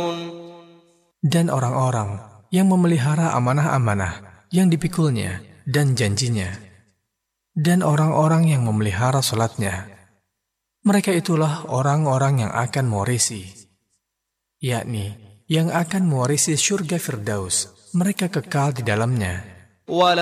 Dan orang-orang yang memelihara amanah-amanah yang dipikulnya dan janjinya, dan orang-orang yang memelihara salatnya, mereka itulah orang-orang yang akan mewarisi, yakni yang akan mewarisi syurga Firdaus. Mereka kekal di dalamnya.